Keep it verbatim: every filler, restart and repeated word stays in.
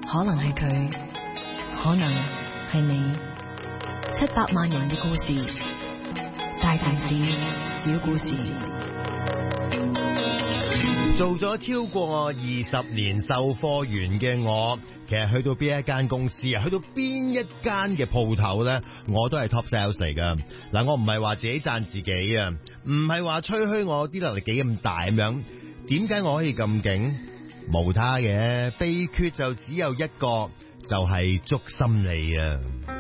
可能係佢，可能係你。七百萬人嘅故事，大城市小故事。 做咗超過二十年售貨員嘅我，其實去到邊一間公司啊，去到邊一間嘅鋪頭呢，我都係 top sales 嚟噶。嗱，我唔係話自己讚自己啊，唔係話吹噓我啲能力幾咁大咁樣。點解我可以咁勁？無他嘅，秘訣就只有一個，就係捉心理啊！